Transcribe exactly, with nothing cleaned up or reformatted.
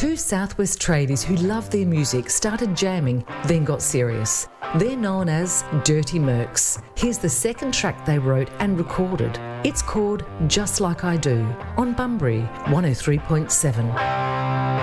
Two Southwest tradies who loved their music started jamming, then got serious. They're known as Dirty Mercs. Here's the second track they wrote and recorded. It's called Just Like I Do on Bunbury one oh three point seven.